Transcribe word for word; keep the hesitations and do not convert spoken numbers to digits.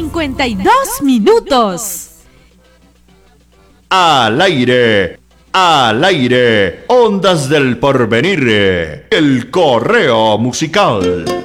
cincuenta y dos minutos. Al aire, al aire, Ondas del Porvenir, el correo musical.